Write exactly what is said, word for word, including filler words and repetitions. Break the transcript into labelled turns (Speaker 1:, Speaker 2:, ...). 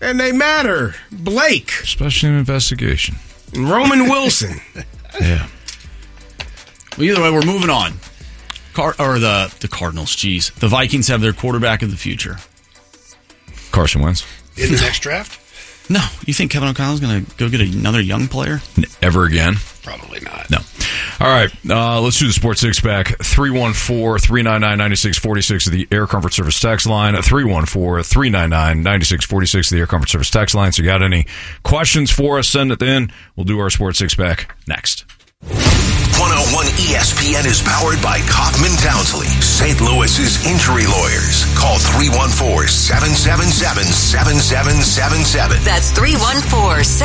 Speaker 1: And they matter. Blake.
Speaker 2: Especially in investigation.
Speaker 1: And Roman Wilson.
Speaker 2: Yeah.
Speaker 3: Well, either way, we're moving on. Car- or the, the Cardinals, geez. The Vikings have their quarterback of the future.
Speaker 2: Carson Wentz.
Speaker 4: In the next draft?
Speaker 3: No. You think Kevin O'Connell's going to go get another young player?
Speaker 2: Ever again?
Speaker 4: Probably not.
Speaker 2: No. All right. Uh, let's do the Sports Six-Pack. three one four, three nine nine, nine six four six is the Air Comfort Service text line. three one four, three nine nine, nine six four six is the Air Comfort Service text line. So you got any questions for us, send it in. We'll do our Sports Six-Pack next.
Speaker 5: one oh one E S P N is powered by Kaufman Townsley, Saint Louis's injury lawyers. Call three one four, seven seven seven, seven seven seven seven.
Speaker 6: That's three one four,